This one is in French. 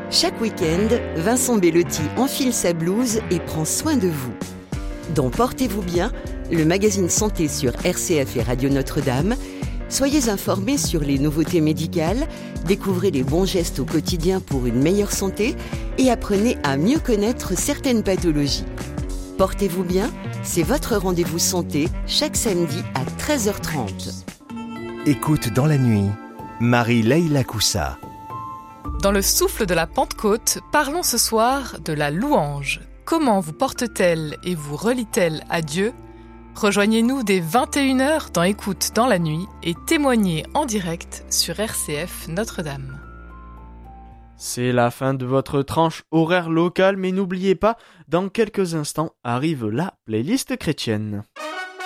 Chaque week-end, Vincent Bellotti enfile sa blouse et prend soin de vous. Dans Portez-vous bien, le magazine santé sur RCF et Radio Notre-Dame, soyez informés sur les nouveautés médicales, découvrez les bons gestes au quotidien pour une meilleure santé et apprenez à mieux connaître certaines pathologies. Portez-vous bien, c'est votre rendez-vous santé chaque samedi à 13h30. Écoute dans la nuit, Marie-Leila Coussa. Dans le souffle de la Pentecôte, parlons ce soir de la louange. Comment vous porte-t-elle et vous relie-t-elle à Dieu ? Rejoignez-nous dès 21h dans Écoute dans la nuit et témoignez en direct sur RCF Notre-Dame. C'est la fin de votre tranche horaire locale, mais n'oubliez pas, dans quelques instants arrive la playlist chrétienne.